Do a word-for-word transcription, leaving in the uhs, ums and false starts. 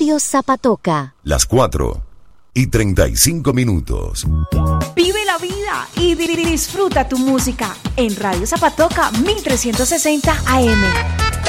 Radio Zapatoca. Las cuatro y treinta y cinco minutos. Vive la vida y disfruta tu música en Radio Zapatoca mil trescientos sesenta A M.